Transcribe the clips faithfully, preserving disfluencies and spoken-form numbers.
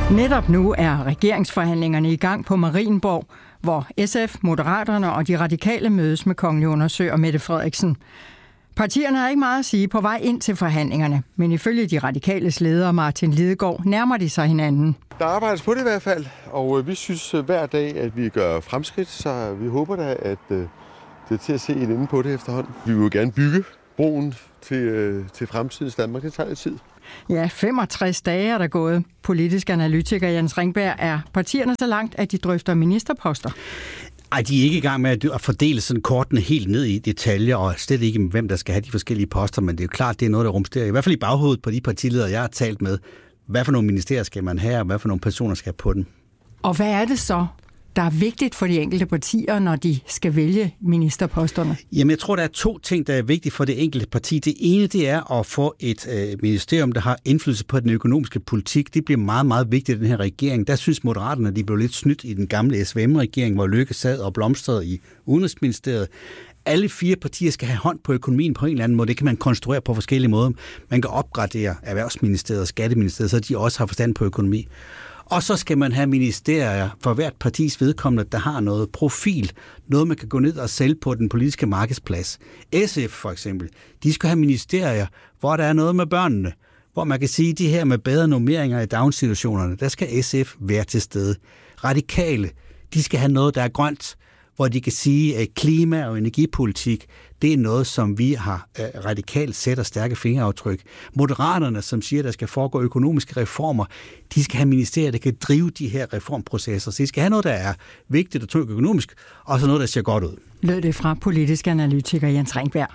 Netop nu er regeringsforhandlingerne i gang på Marienborg, hvor S F, Moderaterne og de radikale mødes med kongelig undersøger Mette Frederiksen. Partierne har ikke meget at sige på vej ind til forhandlingerne, men ifølge de radikales leder Martin Lidegaard nærmer de sig hinanden. Der arbejdes på det i hvert fald, og vi synes hver dag, at vi gør fremskridt, så vi håber da, at det er til at se en ende på det efterhånden. Vi vil jo gerne bygge broen til, til fremtidens Danmark. Det tager lidt tid. Ja, femogtres dage er der gået. Politisk analytiker Jens Ringberg, er partierne så langt, at de drøfter ministerposter? Ej, de er ikke i gang med at fordele sådan kortene helt ned i detaljer, og slet ikke hvem der skal have de forskellige poster, men det er jo klart, det er noget, der rumsterer. I hvert fald i baghovedet på de partiledere, jeg har talt med. Hvad for nogle ministerier skal man have, og hvad for nogle personer skal på den? Og hvad er det så, der er vigtigt for de enkelte partier, når de skal vælge ministerposterne? Jamen, jeg tror, der er to ting, der er vigtige for det enkelte parti. Det ene, det er at få et øh, ministerium, der har indflydelse på den økonomiske politik. Det bliver meget, meget vigtigt i den her regering. Der synes Moderaterne, at de blev lidt snydt i den gamle S V M-regering, hvor Løkke sad og blomstrede i Udenrigsministeriet. Alle fire partier skal have hånd på økonomien på en eller anden måde. Det kan man konstruere på forskellige måder. Man kan opgradere Erhvervsministeriet og Skatteministeriet, så de også har forstand på økonomi. Og så skal man have ministerier for hvert partis vedkommende, der har noget profil, noget man kan gå ned og sælge på den politiske markedsplads. S F for eksempel, de skal have ministerier, hvor der er noget med børnene, hvor man kan sige, at de her med bedre normeringer i daginstitutionerne, der skal S F være til stede. Radikale, de skal have noget, der er grønt, hvor de kan sige, at klima- og energipolitik, det er noget, som vi har uh, radikalt sætter stærke fingeraftryk. Moderaterne, som siger, at der skal foregå økonomiske reformer, de skal have ministerier, der kan drive de her reformprocesser. Så de skal have noget, der er vigtigt og tungt økonomisk, og så noget, der ser godt ud. Lød det fra politisk analytiker Jens Ringberg.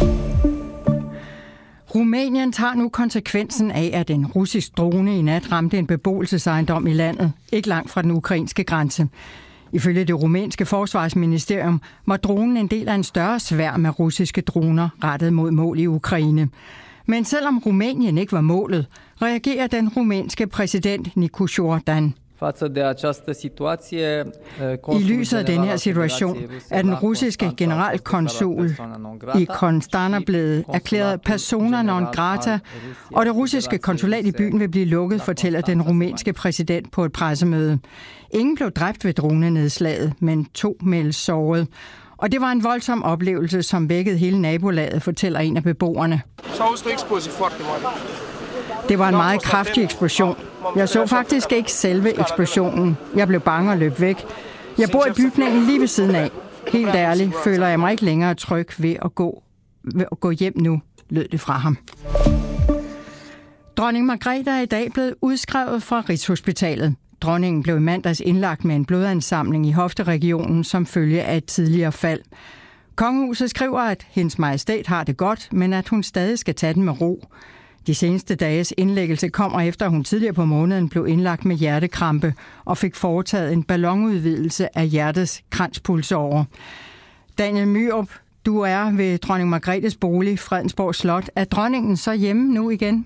Rumænien tager nu konsekvensen af, at en russisk drone i nat ramte en beboelsesejendom i landet, ikke langt fra den ukrainske grænse. Ifølge det rumænske forsvarsministerium var dronen en del af en større sværm af russiske droner rettet mod mål i Ukraine. Men selvom Rumænien ikke var målet, reagerer den rumænske præsident Nicu Jordan. I lyset af den her situation er den russiske generalkonsul i Constanta blevet erklæret persona non grata, og det russiske konsulat i byen vil blive lukket, fortæller den rumænske præsident på et pressemøde. Ingen blev dræbt ved dronenedslaget, men to meldes såret. Og det var en voldsom oplevelse, som vækkede hele nabolaget, fortæller en af beboerne. Det var en meget kraftig eksplosion. Jeg så faktisk ikke selve eksplosionen. Jeg blev bange og løb væk. Jeg bor i bygningen lige ved siden af. Helt ærligt føler jeg mig ikke længere tryg ved at gå, ved at gå hjem nu, lød det fra ham. Dronning Margrethe er i dag blevet udskrevet fra Rigshospitalet. Dronningen blev i mandags indlagt med en blodansamling i hofteregionen som følge af et tidligere fald. Kongehuset skriver, at hendes majestæt har det godt, men at hun stadig skal tage den med ro. De seneste dages indlæggelse kommer efter, at hun tidligere på måneden blev indlagt med hjertekrampe og fik foretaget en ballonudvidelse af hjertets kranspulsårer. Daniel Myrup, du er ved dronning Margrethes bolig, Fredensborg Slot. Er dronningen så hjemme nu igen?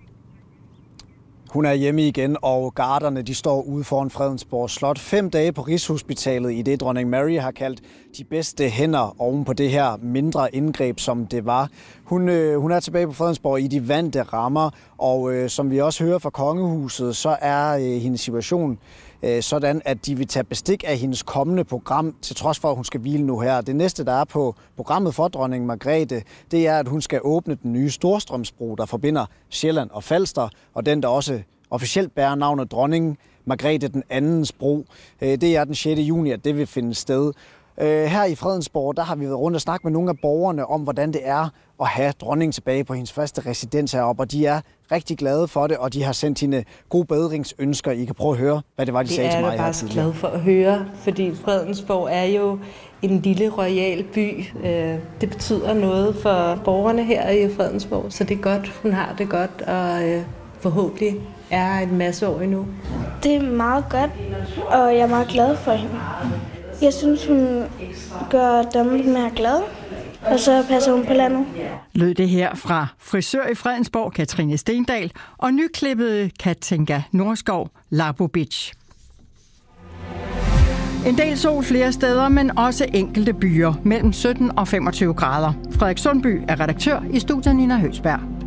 Hun er hjemme igen, og garderne de står ude foran Fredensborg Slot. Fem dage på Rigshospitalet i det, dronning Mary har kaldt de bedste hænder oven på det her mindre indgreb, som det var. Hun, øh, hun er tilbage på Fredensborg i de vante rammer, og øh, som vi også hører fra kongehuset, så er øh, hendes situation øh, sådan, at de vil tage bestik af hendes kommende program, til trods for, at hun skal hvile nu her. Det næste, der er på programmet for dronning Margrethe, det er, at hun skal åbne den nye Storstrømsbro, der forbinder Sjælland og Falster, og den, der også officielt bærer navnet dronning Margrethe den andens bro. Det er den sjette juni, at det vil finde sted. Her i Fredensborg, der har vi været rundt og snakket med nogle af borgerne om, hvordan det er at have dronningen tilbage på hendes første residens heroppe, og de er rigtig glade for det, og de har sendt hende gode bedringsønsker. I kan prøve at høre, hvad det var, de det sagde til mig her tidligere. Det er jeg bare glad for at høre, fordi Fredensborg er jo en lille royal by. Det betyder noget for borgerne her i Fredensborg, så det er godt, hun har det godt, og forhåbentlig er en masse år endnu. Det er meget godt, og jeg er meget glad for hende. Jeg synes, hun gør Danmark mere glad, og så passer hun på landet. Lød det her fra frisør i Fredensborg, Katrine Stendal, og nyklippede Katinka Norskov, Labo Beach. En del sol flere steder, men også enkelte byer mellem sytten og femogtyve grader. Frederik Sundby er redaktør, i studiet Nina Høgsberg.